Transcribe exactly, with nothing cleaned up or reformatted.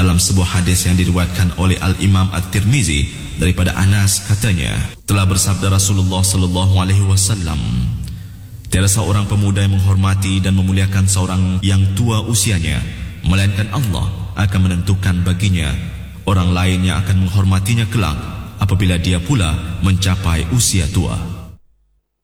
Dalam sebuah hadis yang diriwayatkan oleh Al-Imam At-Tirmizi daripada Anas, katanya, telah bersabda Rasulullah sallallahu alaihi wasallam, tiada seorang pemuda yang menghormati dan memuliakan seorang yang tua usianya, melainkan Allah akan menentukan baginya orang lain yang akan menghormatinya kelak apabila dia pula mencapai usia tua.